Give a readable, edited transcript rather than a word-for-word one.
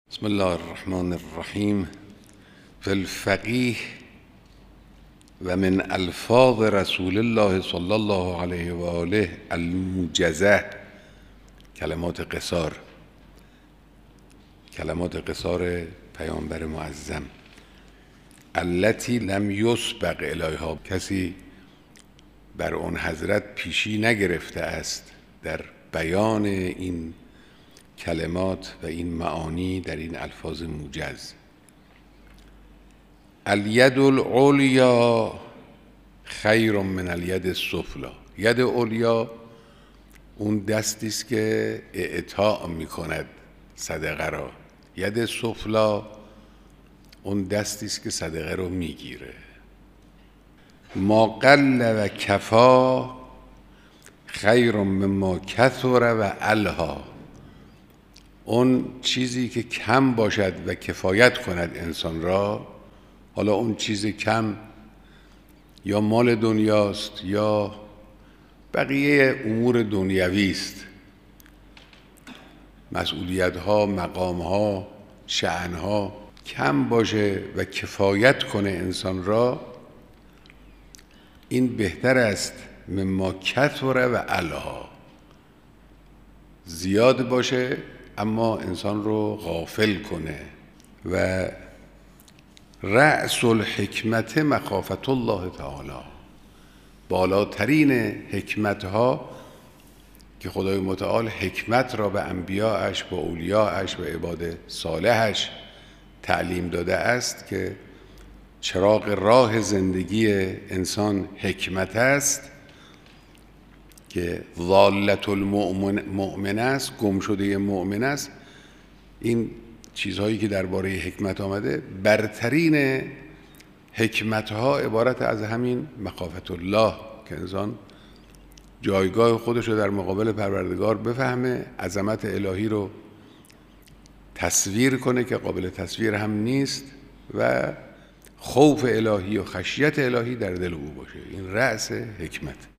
بسم الله الرحمن الرحیم. فی الفقیه و من الفاظ رسول الله صلی الله علیه و آله الموجزه، کلمات قصار پیامبر معظم، التی لم یسبق الیها، کسی بر اون حضرت پیشی نگرفته است در بیان این کلمات و این معانی در این الفاظ موجز. الید العلیا خیر من الید السفلی. ید علیا اون دستی است که اعطا می کند صدقه را، ید سفلی اون دستی است که صدقه رو میگیره. ما قل و کفا خیر مما کثر و الها. اون چیزی که کم باشد و کفایت کند انسان را، حالا اون چیز کم یا مال دنیاست یا بقیه امور دنیوی است، مسئولیت ها، مقام ها، شأن ها، کم باشه و کفایت کنه انسان را، این بهتر است مما کثر و الها. زیاد باشه اما انسان رو غافل کنه. و رأس الحکمت مخافت الله تعالی، بالاترین حکمت ها که خدای متعال حکمت را به انبیاءش، به اولیاءش، به عباد صالحش تعلیم داده است که چراغ راه زندگی انسان حکمت است، که ضالت المؤمن است، گم شده مؤمن است. این چیزهایی که درباره حکمت آمده، برترین حکمت ها عبارت از همین مخافت الله، که انسان جایگاه خودش رو در مقابل پروردگار بفهمه، عظمت الهی رو تصویر کنه که قابل تصویر هم نیست، و خوف الهی و خشیت الهی در دل او باشه. این رأس حکمت.